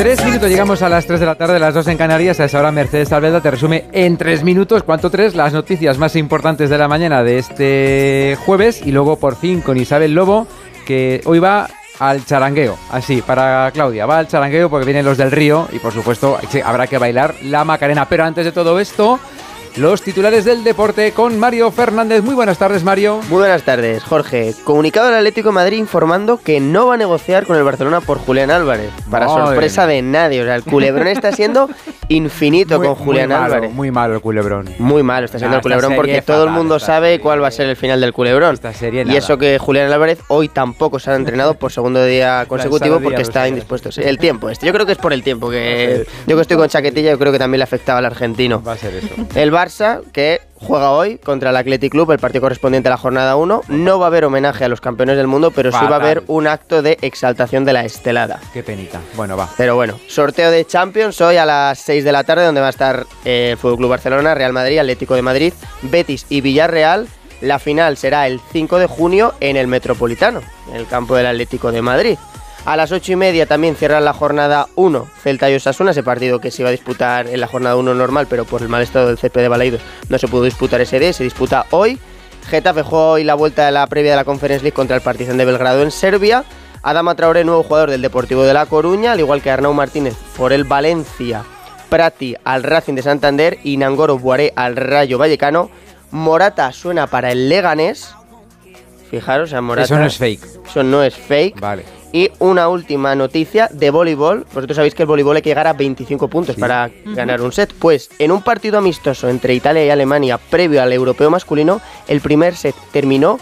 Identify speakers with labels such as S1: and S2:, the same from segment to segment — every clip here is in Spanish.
S1: 3 minutos, llegamos a las 3 de la tarde, las 2 en Canarias. A esa hora Mercedes Salveda te resume en 3 minutos, ¿cuánto 3? Las noticias más importantes de la mañana de este jueves. Y luego por fin con Isabel Lobo, que hoy va al charangueo. Así, para Claudia, va al charangueo porque vienen los del Río y por supuesto habrá que bailar la Macarena. Pero antes de todo esto, los titulares del deporte con Mario Fernández. Muy buenas tardes, Mario.
S2: Muy buenas tardes, Jorge. Comunicado del Atlético de Madrid informando que no va a negociar con el Barcelona por Julián Álvarez. Para sorpresa de nadie. O sea, el culebrón está siendo infinito con Julián Álvarez.
S1: Muy malo el culebrón.
S2: Muy malo está siendo el culebrón porque todo el mundo sabe cuál va a ser el final del culebrón. Y eso que Julián Álvarez hoy tampoco se ha entrenado por segundo día consecutivo porque está indispuesto. Sí, el tiempo yo creo que es por el tiempo. Que yo que estoy con chaquetilla, yo creo que también le afectaba al argentino.
S1: Va a ser eso.
S2: El Barça, que juega hoy contra el Athletic Club, el partido correspondiente a la jornada 1. No va a haber homenaje a los campeones del mundo, pero sí va a haber un acto de exaltación de la estelada.
S1: Qué penita. Bueno, va.
S2: Pero bueno, sorteo de Champions hoy a las 6 de la tarde, donde va a estar el FC Barcelona, Real Madrid, Atlético de Madrid, Betis y Villarreal. La final será el 5 de junio en el Metropolitano, en el campo del Atlético de Madrid. A las 8:30 también cierran la jornada 1 Celta y Osasuna, ese partido que se iba a disputar en la jornada 1 normal, pero por el mal estado del césped de Balaidos no se pudo disputar ese día, se disputa hoy. Getafe juega hoy la vuelta de la previa de la Conference League contra el Partizan de Belgrado en Serbia. Adama Traoré, nuevo jugador del Deportivo de La Coruña, al igual que Arnau Martínez por el Valencia, Prati al Racing de Santander y Nangoro Buaré al Rayo Vallecano. Morata suena para el Leganés. Fijaros, a Morata.
S1: Eso no es fake.
S2: Eso no es fake.
S1: Vale.
S2: Y una última noticia de voleibol. Vosotros sabéis que el voleibol hay que llegar a 25 puntos para ganar un set. Pues en un partido amistoso entre Italia y Alemania previo al europeo masculino, el primer set terminó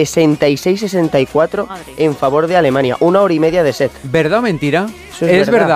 S2: 66-64 en favor de Alemania. 1 hora y media de set.
S1: ¿Verdad o mentira?
S2: Eso es
S1: verdad.